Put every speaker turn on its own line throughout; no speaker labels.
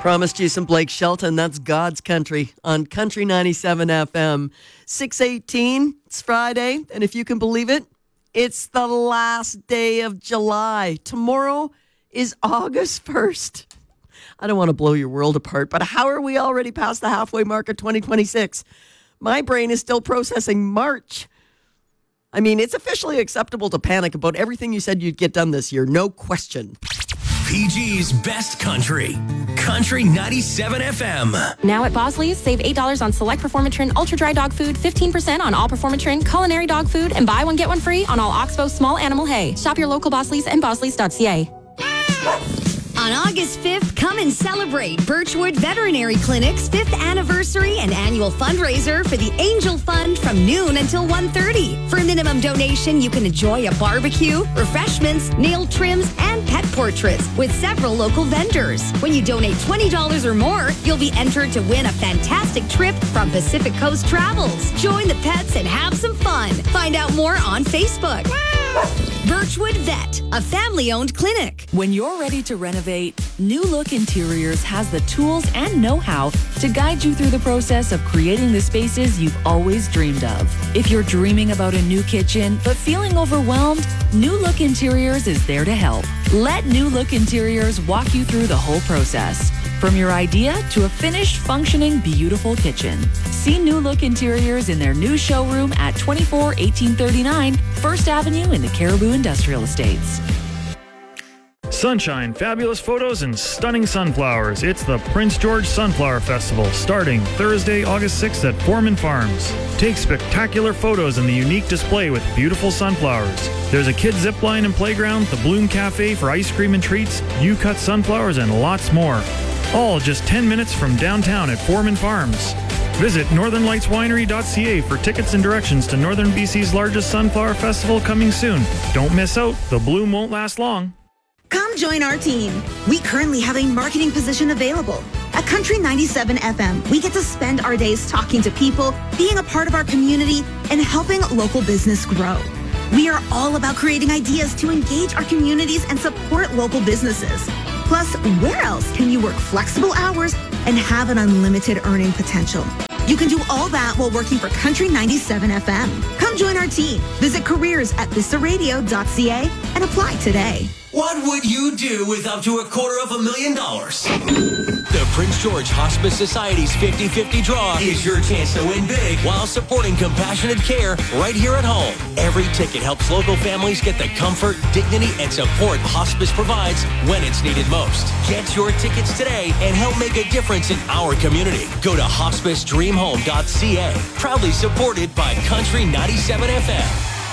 Promised you some Blake Shelton. That's God's Country on Country 97 FM. 6:18. It's Friday, and if you can believe it, it's the last day of July. Tomorrow is August 1st. I don't want to blow your world apart, but how are we already past the halfway mark of 2026? My brain is still processing March. I mean, it's officially acceptable to panic about everything you said you'd get done this year. No question.
PG's Best Country. Country 97 FM.
Now at Bosley's, save $8 on select Performatrin Ultra Dry Dog Food, 15% on all Performatrin Culinary Dog Food, and buy one, get one free on all Oxbow Small Animal Hay. Shop your local Bosley's and bosleys.ca.
On August 5th, come and celebrate Birchwood Veterinary Clinic's 5th anniversary and annual fundraiser for the Angel Fund from noon until 1:30. For a minimum donation, you can enjoy a barbecue, refreshments, nail trims, and pet portraits with several local vendors. When you donate $20 or more, you'll be entered to win a fantastic trip from Pacific Coast Travels. Join the pets and have some fun. Find out more on Facebook. Birchwood Vet, a family-owned clinic.
When you're ready to renovate, New Look Interiors has the tools and know-how to guide you through the process of creating the spaces you've always dreamed of. If you're dreaming about a new kitchen but feeling overwhelmed, New Look Interiors is there to help. Let New Look Interiors walk you through the whole process, from your idea to a finished, functioning, beautiful kitchen. See New Look Interiors in their new showroom at 24-1839 First Avenue in the Caribou Industrial Estates.
Sunshine, fabulous photos, and stunning sunflowers. It's the Prince George Sunflower Festival, starting Thursday, August 6th at Foreman Farms. Take spectacular photos in the unique display with beautiful sunflowers. There's a kids zip line and playground, the Bloom Cafe for ice cream and treats, you-cut sunflowers, and lots more. All just 10 minutes from downtown at Foreman Farms. Visit northernlightswinery.ca for tickets and directions to Northern BC's largest sunflower festival coming soon. Don't miss out. The bloom won't last long.
Come join our team. We currently have a marketing position available. At Country 97 FM, we get to spend our days talking to people, being a part of our community, and helping local business grow. We are all about creating ideas to engage our communities and support local businesses. Plus, where else can you work flexible hours and have an unlimited earning potential? You can do all that while working for Country 97 FM. Come join our team. Visit careers at visaradio.ca and apply today.
What would you do with up to $250,000? The Prince George Hospice Society's 50-50 draw is your chance to win big while supporting compassionate care right here at home. Every ticket helps local families get the comfort, dignity, and support hospice provides when it's needed most. Get your tickets today and help make a difference in our community. Go to hospicedreamhome.ca. Proudly supported by Country 97 FM.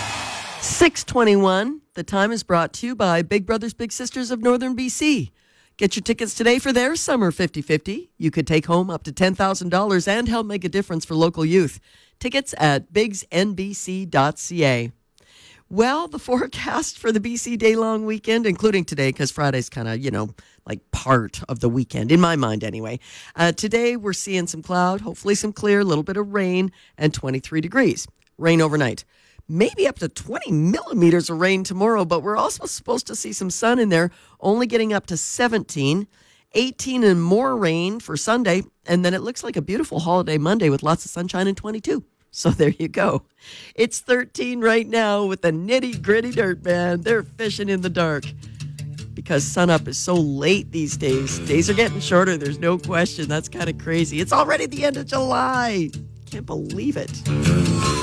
6:21. The time is brought to you by Big Brothers Big Sisters of Northern BC. Get your tickets today for their summer 50-50. You could take home up to $10,000 and help make a difference for local youth. Tickets at bigsnbc.ca. Well, the forecast for the BC day-long weekend, including today, because Friday's kind of, like part of the weekend, in my mind anyway. Today, we're seeing some cloud, hopefully some clear, a little bit of rain, and 23 degrees. Rain overnight. Maybe up to 20 millimeters of rain tomorrow, but we're also supposed to see some sun in there, only getting up to 17, 18 and more rain for Sunday, and then it looks like a beautiful holiday Monday with lots of sunshine and 22. So there you go. It's 13 right now with the nitty-gritty dirt band. They're fishing in the dark because sunup is so late these days. Days are getting shorter, there's no question. That's kind of crazy. It's already the end of July. Can't believe it.